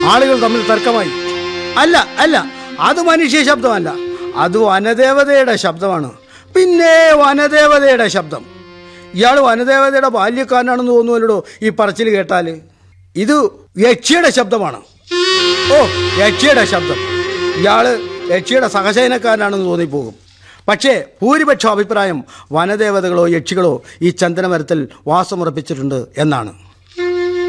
ആളുകൾ തമ്മിൽ തർക്കമായി. അല്ല അല്ല, അത് മനുഷ്യ ശബ്ദമല്ല, അത് വനദേവതയുടെ ശബ്ദമാണ്. പിന്നെ വനദേവതയുടെ ശബ്ദം. ഇയാൾ വനദേവതയുടെ ബാല്യക്കാരനാണെന്ന് തോന്നുമല്ലോ ഈ പറച്ചിൽ കേട്ടാൽ. ഇത് യക്ഷിയുടെ ശബ്ദമാണ്. ഓ, യക്ഷിയുടെ ശബ്ദം. ഇയാള് യക്ഷിയുടെ സഹശയനക്കാരനാണെന്ന് തോന്നിപ്പോകും. പക്ഷേ ഭൂരിപക്ഷം അഭിപ്രായം വനദേവതകളോ യക്ഷികളോ ഈ ചന്ദനമരത്തിൽ വാസമുറപ്പിച്ചിട്ടുണ്ട് എന്നാണ്.